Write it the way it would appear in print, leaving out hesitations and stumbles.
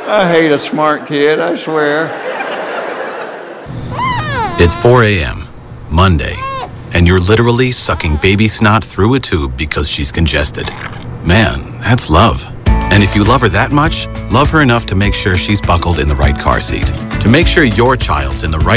I hate a smart kid, I swear. It's 4 a.m., Monday, and you're literally sucking baby snot through a tube because she's congested. Man, that's love. And if you love her that much, love her enough to make sure she's buckled in the right car seat. To make sure your child's in the right